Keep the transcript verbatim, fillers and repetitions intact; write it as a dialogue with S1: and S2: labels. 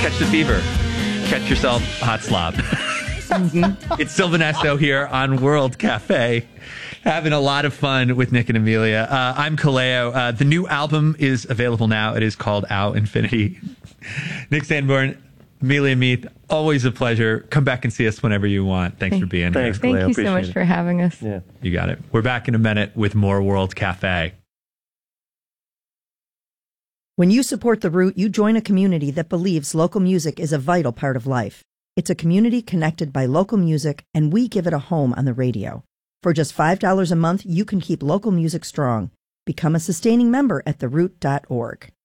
S1: catch the fever. Catch yourself hot slob. Mm-hmm. It's Sylvanesto here on World Cafe, having a lot of fun with Nick and Amelia. Uh, I'm Kaleo. Uh, the new album is available now. It is called Ow Infinity. Nick Sanborn, Amelia Meath, always a pleasure. Come back and see us whenever you want. Thanks
S2: Thank,
S1: for being
S2: thanks,
S1: here.
S2: Kaleo.
S3: Thank you so
S2: Appreciate
S3: much
S2: it.
S3: for having us.
S2: Yeah.
S1: You got it. We're back in a minute with more World Cafe.
S4: When you support The Root, you join a community that believes local music is a vital part of life. It's a community connected by local music, and we give it a home on the radio. For just five dollars a month, you can keep local music strong. Become a sustaining member at the root dot org.